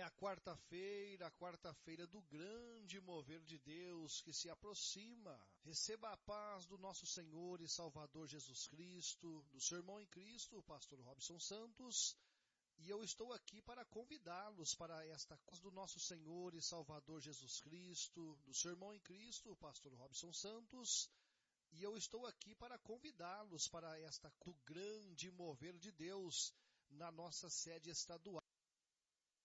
a quarta-feira do grande mover de Deus que se aproxima. Receba a paz do nosso Senhor e Salvador Jesus Cristo, do Sermão em Cristo, pastor Robson Santos, e eu estou aqui para convidá-los para esta coisa do nosso Senhor e Salvador Jesus Cristo, do Sermão em Cristo, pastor Robson Santos, e eu estou aqui para convidá-los para esta do grande mover de Deus na nossa sede estadual.